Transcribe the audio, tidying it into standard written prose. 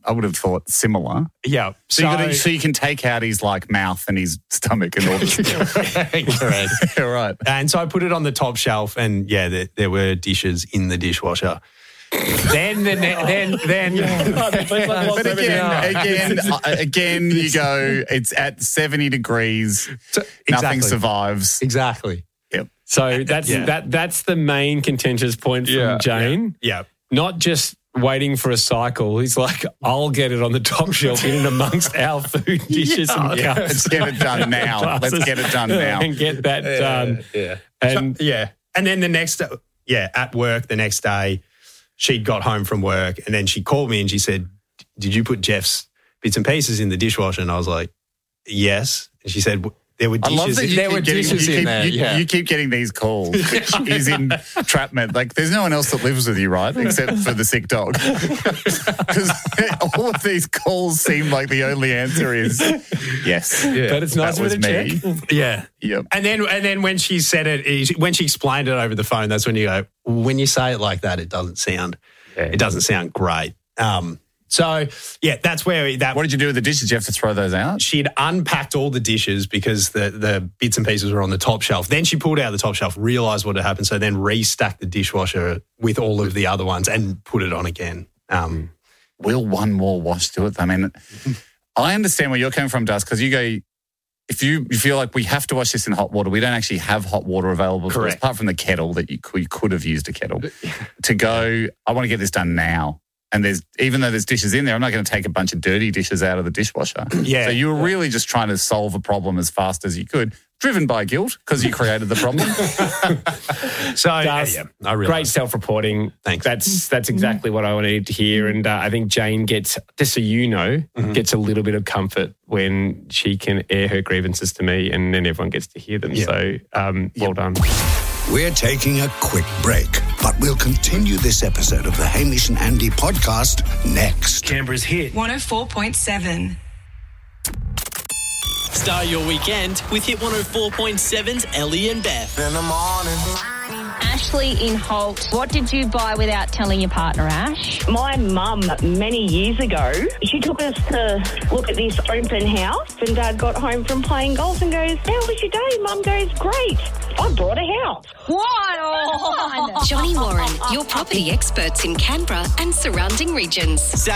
would have thought similar. Yeah. So you can take out his mouth and his stomach and all this. Correct. Right. And so I put it on the top shelf, and there were dishes in the dishwasher. Then But again, you go. It's at 70 degrees. Nothing survives. Exactly. Yep. So that's the main contentious point from Jane. Yeah. Not just waiting for a cycle. He's like, I'll get it on the top shelf in and amongst our food dishes and cups. Let's get it done now. Let's get it done now. And get that done. Yeah. And And then at work the next day, she'd got home from work, and then she called me and she said, "Did you put Jeff's bits and pieces in the dishwasher?" And I was like, "Yes." And she said, "There were dishes." I love that there were dishes in there. You keep getting these calls, which is entrapment. There's no one else that lives with you, right? Except for the sick dog. Because all of these calls seem like the only answer is yes. Yeah. But it's nice with a check. Yeah. Yep. And then when she said it, when she explained it over the phone, that's when you go, when you say it like that, it doesn't sound great. So, that's where that... What did you do with the dishes? Did you have to throw those out? She'd unpacked all the dishes because the bits and pieces were on the top shelf. Then she pulled out the top shelf, realised what had happened, so then restacked the dishwasher with all of the other ones and put it on again. Will one more wash do it? I mean, I understand where you're coming from, Das, because you go... If you feel like we have to wash this in hot water, we don't actually have hot water available for us, apart from the kettle that you could have used a kettle, to go, I want to get this done now. And even though there's dishes in there, I'm not going to take a bunch of dirty dishes out of the dishwasher. Yeah. So you were really just trying to solve a problem as fast as you could, driven by guilt because you created the problem. I great self-reporting. Thanks. That's exactly what I wanted to hear. And I think Jane gets, just so you know, gets a little bit of comfort when she can air her grievances to me, and then everyone gets to hear them. Yep. So well done. We're taking a quick break, but we'll continue this episode of the Hamish and Andy podcast next. Canberra's hit 104.7. Start your weekend with Hit 104.7's Ellie and Beth. In the morning. Ashley in Holt, what did you buy without telling your partner, Ash? My mum, many years ago, she took us to look at this open house, and Dad got home from playing golf and goes, "How was your day?" Mum goes, "Great. I bought a house." What on? Johnny Warren, your property experts in Canberra and surrounding regions.